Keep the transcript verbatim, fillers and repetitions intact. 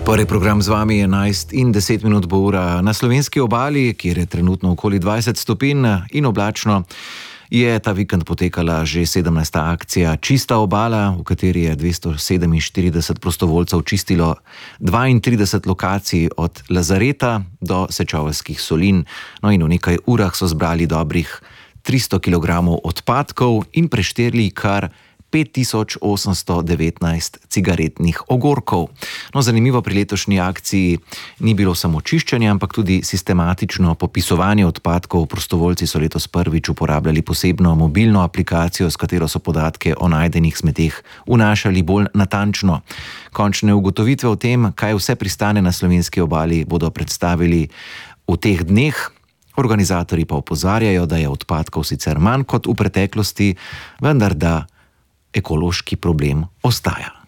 Prvi program z vami je enajst in deset minut bo ura. Na slovenski obali, kjer je trenutno okoli dvajset stopinj in oblačno, je ta vikend potekala že sedemnajsta akcija Čista obala, v kateri je dvesto sedeminštirideset prostovoljcev čistilo dvaintrideset lokacij od Lazareta do Sečoveljskih solin. No in v nekaj urah so zbrali dobrih tristo kilogramov odpadkov in prešterli kar pet tisoč osemsto devetnajst cigaretnih ogorkov. No, zanimivo pri letošnji akciji ni bilo samo čiščenje, ampak tudi sistematično popisovanje odpadkov. Prostovoljci so letos prvič uporabljali posebno mobilno aplikacijo, s katero so podatke o najdenih smeteh vnašali bolj natančno. Končne ugotovitve o tem, kaj vse pristane na slovenski obali, bodo predstavili v teh dneh. Organizatorji pa opozarjajo, da je odpadkov sicer manj kot v preteklosti, vendar da ekološki problem ostaja.